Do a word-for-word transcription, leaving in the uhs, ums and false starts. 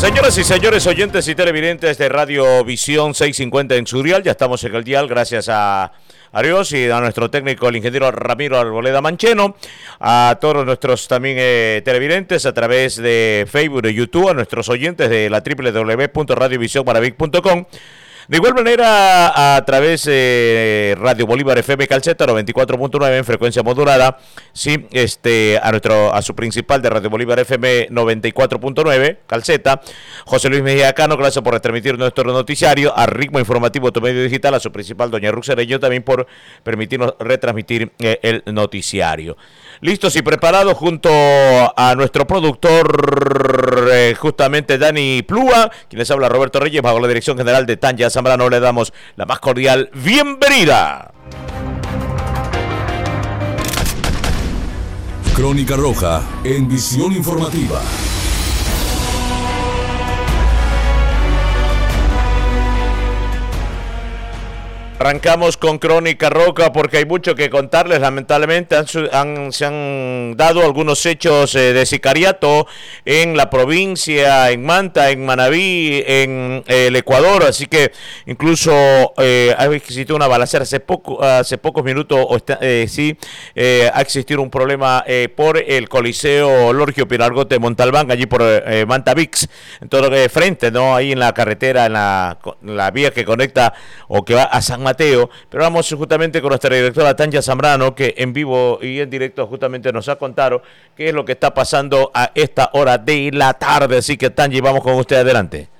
Señoras y señores, oyentes y televidentes de Radio Visión seiscientos cincuenta en su dial, ya estamos en el dial gracias a Arios y a nuestro técnico, el ingeniero Ramiro Arboleda Mancheno, a todos nuestros también eh, televidentes a través de Facebook y YouTube, a nuestros oyentes de la doble u doble u doble u punto radio visión maravic punto com. De igual manera, a través de eh, Radio Bolívar F M Calceta noventa y cuatro punto nueve en frecuencia modulada, sí, este, a nuestro a su principal de Radio Bolívar F M noventa y cuatro punto nueve Calceta, José Luis Mejía Cano, gracias por retransmitir nuestro noticiario, a Ritmo Informativo, tu medio digital, a su principal, doña Ruth Cerello, también por permitirnos retransmitir eh, el noticiario. Listos y preparados junto a nuestro productor, eh, justamente Dani Plúa, quien les habla Roberto Reyes, bajo la dirección general de Tanya Zambrano, le damos la más cordial bienvenida. Crónica Roja en Visión Informativa. Arrancamos con Crónica Roja porque hay mucho que contarles. Lamentablemente han, han, se han dado algunos hechos eh, de sicariato en la provincia, en Manta, en Manabí, en eh, el Ecuador. Así que incluso eh, ha existido una balacera hace, poco, hace pocos minutos. O está, eh, sí, eh, ha existido un problema eh, por el Coliseo Lorgio Pinargote de Montalbán, allí por eh, Manta Vix, en todo eh, frente, ¿no? Ahí en la carretera, en la, la vía que conecta o que va a San Mateo, pero vamos justamente con nuestra directora Tanya Zambrano, que en vivo y en directo justamente nos ha contado qué es lo que está pasando a esta hora de la tarde. Así que Tanya, vamos con usted adelante.